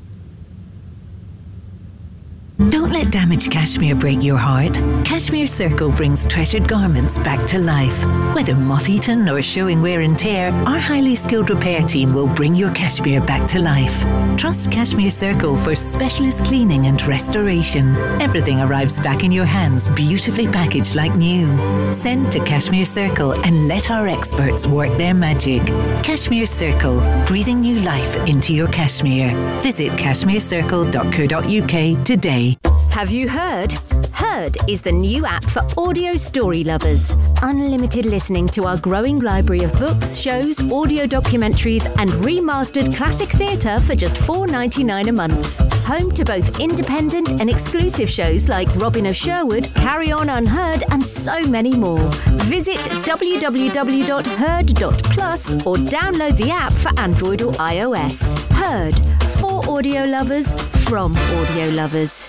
Don't let damaged cashmere break your heart. Cashmere Circle brings treasured garments back to life. Whether moth-eaten or showing wear and tear, our highly skilled repair team will bring your cashmere back to life. Trust Cashmere Circle for specialist cleaning and restoration. Everything arrives back in your hands, beautifully packaged like new. Send to Cashmere Circle and let our experts work their magic. Cashmere Circle, breathing new life into your cashmere. Visit cashmere circle dot co dot U K today. Have you heard? Heard is the new app for audio story lovers. Unlimited listening to our growing library of books, shows, audio documentaries and remastered classic theatre for just four dollars ninety-nine a month. Home to both independent and exclusive shows like Robin of Sherwood, Carry On Unheard and so many more. Visit w w w dot heard dot plus or download the app for Android or iOS. Heard, for audio lovers, from audio lovers.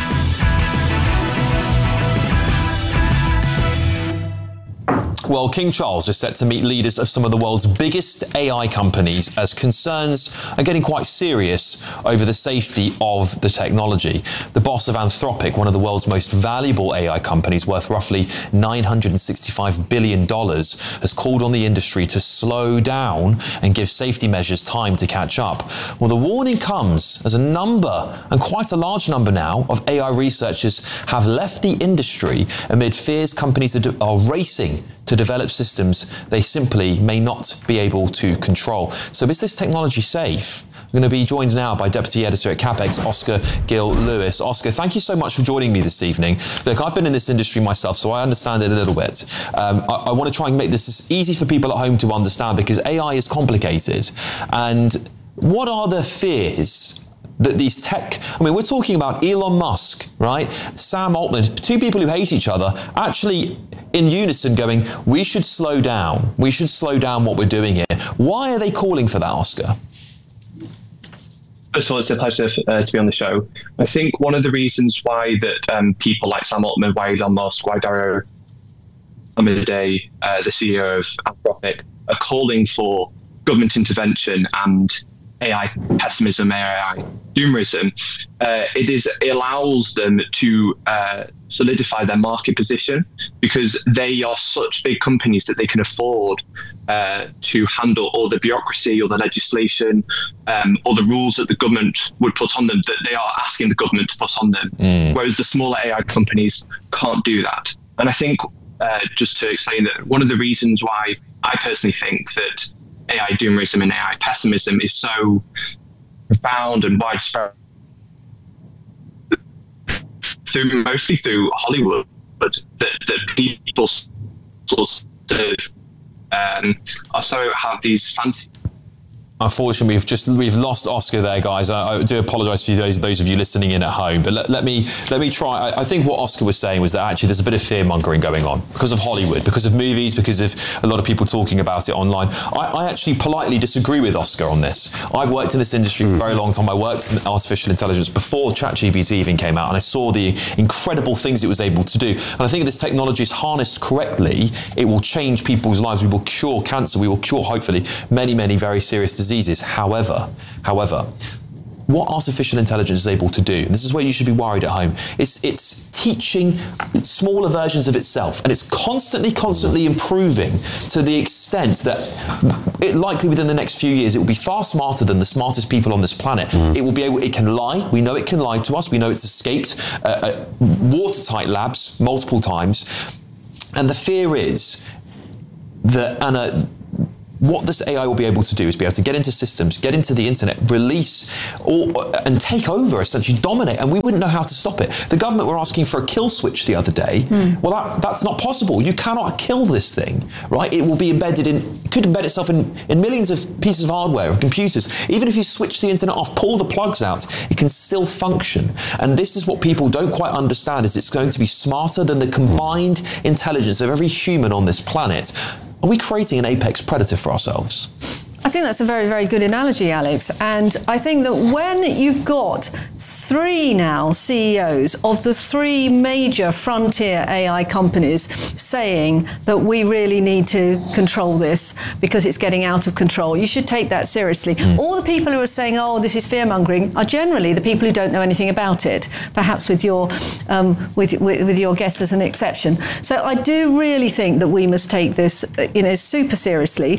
Well, King Charles is set to meet leaders of some of the world's biggest A I companies as concerns are getting quite serious over the safety of the technology. The boss of Anthropic, one of the world's most valuable A I companies worth roughly nine hundred sixty-five billion dollars, has called on the industry to slow down and give safety measures time to catch up. Well, the warning comes as a number, and quite a large number now, of A I researchers have left the industry amid fears companies are racing to develop systems they simply may not be able to control. So is this technology safe? I'm going to be joined now by Deputy Editor at CapEx, Oscar Gill-Lewis. Oscar, thank you so much for joining me this evening. Look, I've been in this industry myself, so I understand it a little bit. Um, I, I want to try and make this as easy for people at home to understand because A I is complicated. And what are the fears that these tech, I mean, we're talking about Elon Musk, right? Sam Altman, two people who hate each other, actually in unison going, we should slow down. We should slow down what we're doing here. Why are they calling for that, Oscar? First of all, it's a pleasure uh, to be on the show. I think one of the reasons why that um, people like Sam Altman, why Elon Musk, why Dario Amodei, uh, the C E O of Anthropic, are calling for government intervention and A I pessimism, A I doomerism, uh, it is it allows them to uh, solidify their market position because they are such big companies that they can afford uh, to handle all the bureaucracy or the legislation um, or the rules that the government would put on them that they are asking the government to put on them. Mm. Whereas the smaller A I companies can't do that. And I think uh, just to explain that one of the reasons why I personally think that A I doomerism and A I pessimism is so profound and widespread through mostly through Hollywood, that, that people sort of um, also have these fantasy. Unfortunately, we've just we've lost Oscar there, guys. I, I do apologise to those those of you listening in at home. But let, let me let me try. I, I think what Oscar was saying was that actually there's a bit of fear mongering going on because of Hollywood, because of movies, because of a lot of people talking about it online. I, I actually politely disagree with Oscar on this. I've worked in this industry for a very long time. I worked in artificial intelligence before ChatGPT even came out, and I saw the incredible things it was able to do. And I think if this technology is harnessed correctly, it will change people's lives. We will cure cancer. We will cure, hopefully, many, many very serious diseases. However, however, what artificial intelligence is able to do, and this is where you should be worried at home, it's, it's teaching smaller versions of itself, and it's constantly, constantly improving to the extent that it likely within the next few years, it will be far smarter than the smartest people on this planet. Mm. It will be able, it can lie. We know it can lie to us. We know it's escaped uh, uh, watertight labs multiple times. And the fear is that, Anna, what this A I will be able to do is be able to get into systems, get into the internet, release or, and take over, essentially dominate, and we wouldn't know how to stop it. The government were asking for a kill switch the other day. Mm. Well, that, that's not possible. You cannot kill this thing, right? It will be embedded in, it could embed itself in, in millions of pieces of hardware, of computers. Even if you switch the internet off, pull the plugs out, it can still function. And this is what people don't quite understand, is it's going to be smarter than the combined intelligence of every human on this planet. Are we creating an apex predator for ourselves? I think that's a very, very good analogy, Alex. And I think that when you've got three now C E Os of the three major frontier A I companies saying that we really need to control this because it's getting out of control, you should take that seriously. Mm. All the people who are saying, oh, this is fear-mongering, are generally the people who don't know anything about it, perhaps with your, um, with, with, with your guess as an exception. So I do really think that we must take this, you know, super seriously.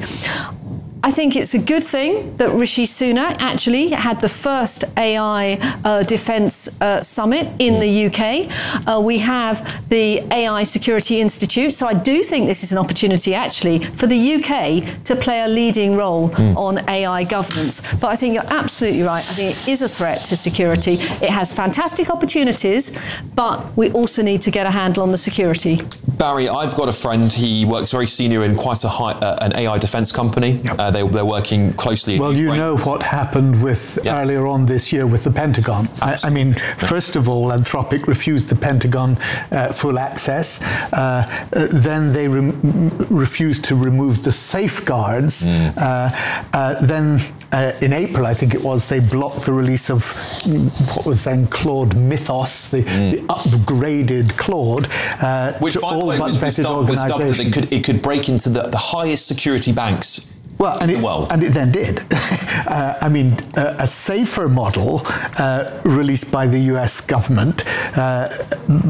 I think it's a good thing that Rishi Sunak actually had the first A I uh, defence uh, summit in the U K. Uh, we have the A I Security Institute, so I do think this is an opportunity actually for the U K to play a leading role mm. on A I governance. But I think you're absolutely right. I think it is a threat to security. It has fantastic opportunities, but we also need to get a handle on the security. Barry, I've got a friend. He works very senior in quite a high, uh, an A I defence company. Yep. Uh, they, they're working closely. Well, you know what happened with yep. earlier on this year with the Pentagon. I, I mean, yeah. first of all, Anthropic refused the Pentagon uh, full access. Uh, uh, then they re- refused to remove the safeguards. Mm. Uh, uh, then uh, in April, I think it was, they blocked the release of what was then Claude Mythos, the, mm. the upgraded Claude, uh, which, by the way, was, was dubbed, was dubbed that it could, it could break into the, the highest security banks. Well, and it, and it then did. uh, I mean, uh, a safer model uh, released by the U S government uh,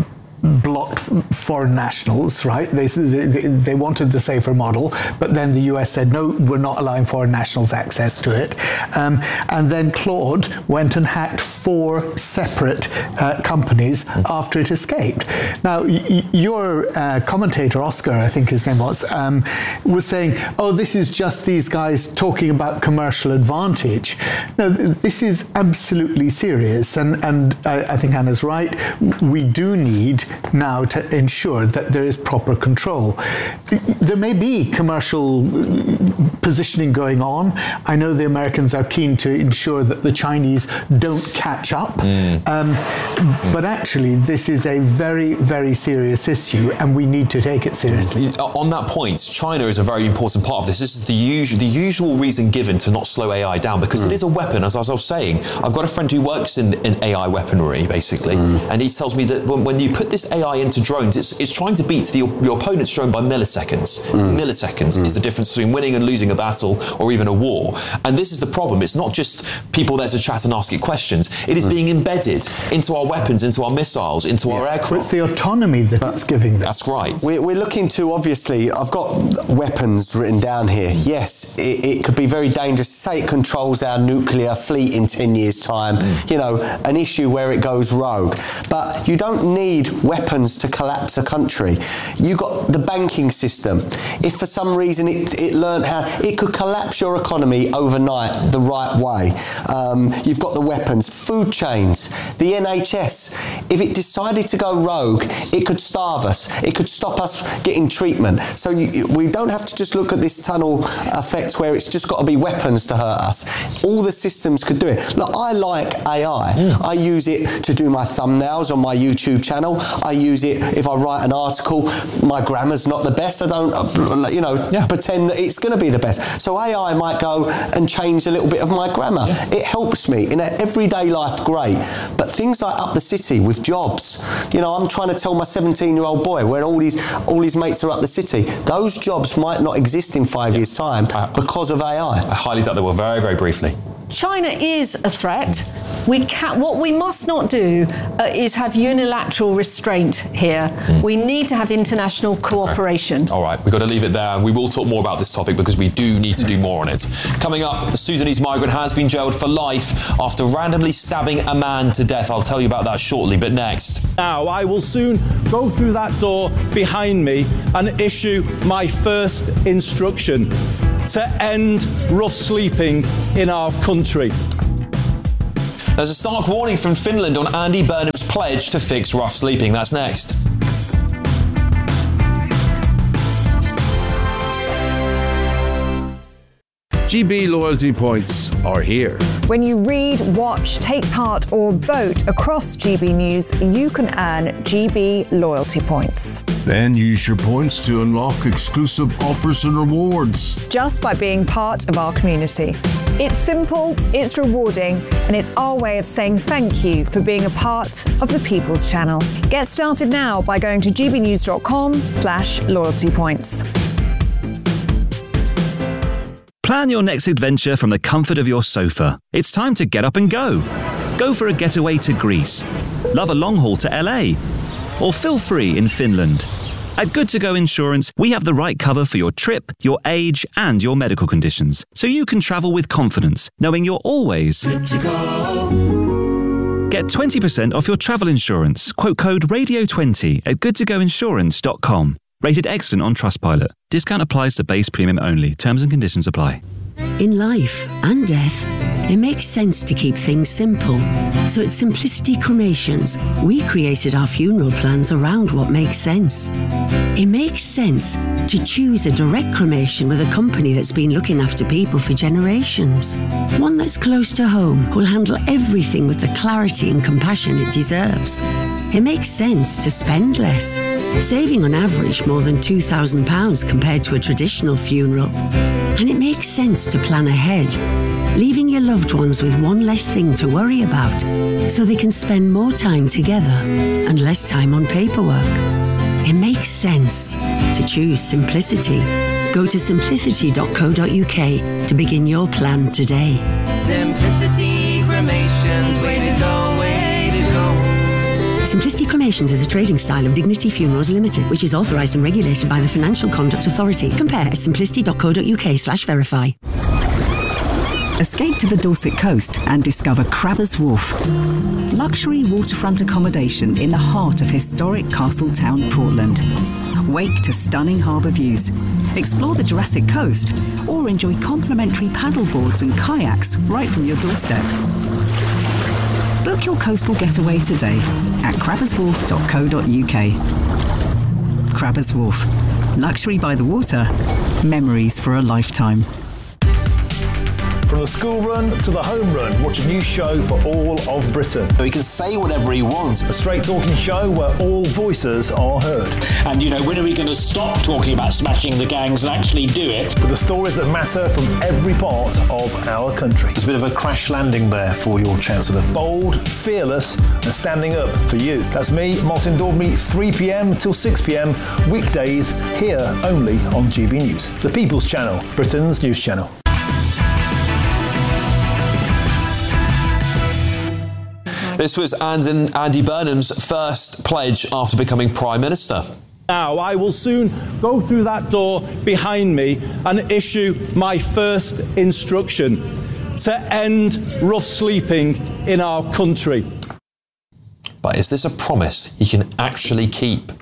blocked foreign nationals, right? They, they they wanted the safer model, but then the U S said, no, we're not allowing foreign nationals access to it. Um, and then Claude went and hacked four separate uh, companies mm. after it escaped. Now, y- your uh, commentator, Oscar, I think his name was, um, was saying, oh, this is just these guys talking about commercial advantage. No, this is absolutely serious. And, and I, I think Anna's right. We do need now to ensure that there is proper control. There may be commercial positioning going on. I know the Americans are keen to ensure that the Chinese don't catch up. Mm. Um, mm. But actually, this is a very, very serious issue, and we need to take it seriously. On that point, China is a very important part of this. This is the usual, the usual reason given to not slow A I down, because mm. it is a weapon. As I was saying, I've got a friend who works in, in A I weaponry, basically, mm. and he tells me that when, when you put this A I into drones, it's, it's trying to beat the, your opponent's drone by milliseconds. Mm. Milliseconds mm. is the difference between winning and losing a battle or even a war. And this is the problem. It's not just people there to chat and ask it questions. It is mm. being embedded into our weapons, into our missiles, into yeah. our aircraft. It's the autonomy that uh, it's giving them. That's right. We're, we're looking to, obviously, I've got weapons written down here. Yes, it, it could be very dangerous. Say it controls our nuclear fleet in ten years' time. Mm. You know, an issue where it goes rogue. But you don't need weapons to collapse a country. You got the banking system. If for some reason it, it learned how, it could collapse your economy overnight the right way. Um, you've got the weapons, food chains, the N H S. If it decided to go rogue, it could starve us. It could stop us getting treatment. So you, we don't have to just look at this tunnel effect where it's just got to be weapons to hurt us. All the systems could do it. Look, I like A I. Mm. I use it to do my thumbnails on my YouTube channel. I use it if I write an article. My grammar's not the best. I don't, you know, yeah. pretend that it's going to be the best. So A I might go and change a little bit of my grammar. Yeah. It helps me in everyday life, great. But things like up the city with jobs, you know, I'm trying to tell my seventeen-year-old boy where all his all his mates are up the city. Those jobs might not exist in five yeah. years' time I, because of A I. I highly doubt they will. Very, very briefly. China is a threat. We can, what we must not do uh, is have unilateral restraint here. Mm. We need to have international cooperation. Okay. All right, we've got to leave it there. We will talk more about this topic because we do need to do more on it. Coming up, the Sudanese migrant has been jailed for life after randomly stabbing a man to death. I'll tell you about that shortly, but next. Now, I will soon go through that door behind me and issue my first instruction to end rough sleeping in our country. There's a stark warning from Finland on Andy Burnham's pledge to fix rough sleeping. That's next. G B loyalty points are here. When you read, watch, take part or vote across G B News, you can earn G B loyalty points. Then use your points to unlock exclusive offers and rewards. Just by being part of our community. It's simple, it's rewarding, and it's our way of saying thank you for being a part of the People's Channel. Get started now by going to gbnews.com slash loyalty points. Plan your next adventure from the comfort of your sofa. It's time to get up and go. Go for a getaway to Greece. Love a long haul to L A. Or feel free in Finland. At Good To Go Insurance, we have the right cover for your trip, your age, and your medical conditions, so you can travel with confidence, knowing you're always good to go. Get twenty percent off your travel insurance. Quote code radio twenty at good to go insurance dot com. Rated excellent on Trustpilot. Discount applies to base premium only. Terms and conditions apply. In life and death, it makes sense to keep things simple. So at Simplicity Cremations, we created our funeral plans around what makes sense. It makes sense to choose a direct cremation with a company that's been looking after people for generations. One that's close to home, who'll handle everything with the clarity and compassion it deserves. It makes sense to spend less, saving on average more than two thousand pounds compared to a traditional funeral. And it makes sense to plan ahead, leaving your loved ones with one less thing to worry about, so they can spend more time together and less time on paperwork. It makes sense to choose simplicity. Go to simplicity dot co dot uk to begin your plan today. Simplicity Cremations, way to go, way to go. Simplicity Cremations is a trading style of Dignity Funerals Limited, which is authorised and regulated by the Financial Conduct Authority. Compare at simplicity dot co dot uk slash verify. Escape to the Dorset coast and discover Crabbers Wharf. Luxury waterfront accommodation in the heart of historic Castletown, Portland. Wake to stunning harbour views. Explore the Jurassic Coast or enjoy complimentary paddleboards and kayaks right from your doorstep. Book your coastal getaway today at crabbers wharf dot co dot uk. Crabbers Wharf. Luxury by the water. Memories for a lifetime. From the school run to the home run, watch a new show for all of Britain. So he can say whatever he wants. A straight talking show where all voices are heard. And, you know, when are we going to stop talking about smashing the gangs and actually do it? With the stories that matter from every part of our country. It's a bit of a crash landing there for your Chancellor. Bold, fearless and standing up for you. That's me, Martin Daubney, three p.m. till six p.m. weekdays here only on G B News. The People's Channel, Britain's news channel. This was Andy Burnham's first pledge after becoming Prime Minister. Now, I will soon go through that door behind me and issue my first instruction to end rough sleeping in our country. But is this a promise he can actually keep?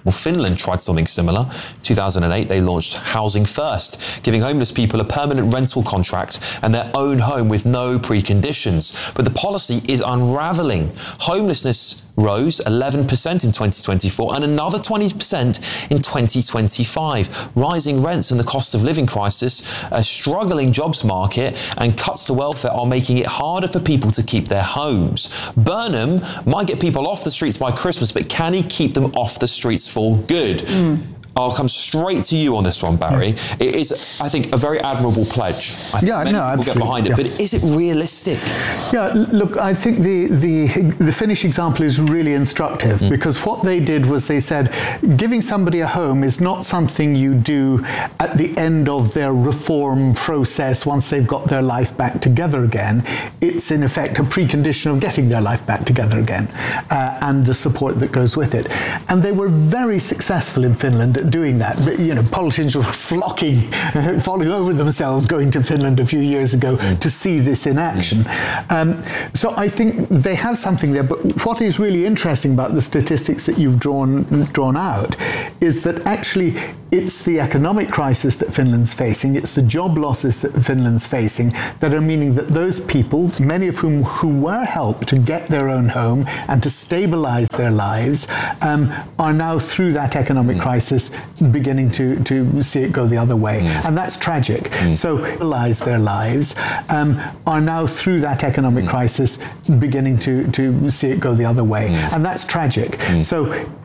Well, Finland tried something similar. two thousand eight, they launched Housing First, giving homeless people a permanent rental contract and their own home with no preconditions. But the policy is unravelling. Homelessness rose eleven percent in twenty twenty-four and another twenty percent in twenty twenty-five. Rising rents and the cost of living crisis, a struggling jobs market and cuts to welfare are making it harder for people to keep their homes. Burnham might get people off the streets by Christmas, but can he keep them off the streets for good? Mm. I'll come straight to you on this one, Barry. Mm. It is, I think, a very admirable pledge. I think yeah, many no, people get behind it, yeah. but is it realistic? Yeah, look, I think the the, the Finnish example is really instructive mm. because what they did was they said giving somebody a home is not something you do at the end of their reform process once they've got their life back together again. It's in effect a precondition of getting their life back together again uh, and the support that goes with it. And they were very successful in Finland doing that. But, you know, politicians were flocking, falling over themselves going to Finland a few years ago mm. to see this in action. Mm. Um, so I think they have something there. But what is really interesting about the statistics that you've drawn drawn out is that actually it's the economic crisis that Finland's facing, it's the job losses that Finland's facing that are meaning that those people, many of whom who were helped to get their own home and to stabilize their lives, um, are now through that economic mm. crisis beginning to, to see it go the other way. Mm. And that's tragic. Mm. So realize their lives, um, are now through that economic mm. crisis beginning to, to see it go the other way. Mm. And that's tragic. Mm. So